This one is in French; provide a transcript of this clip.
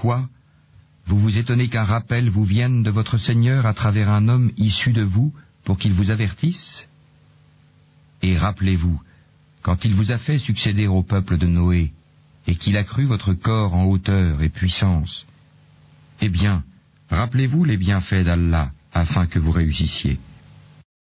Quoi? Vous vous étonnez qu'un rappel vous vienne de votre Seigneur à travers un homme issu de vous pour qu'il vous avertisse? Et rappelez-vous, quand il vous a fait succéder au peuple de Noé, et qu'il accrut votre corps en hauteur et puissance, eh bien, rappelez-vous les bienfaits d'Allah afin que vous réussissiez.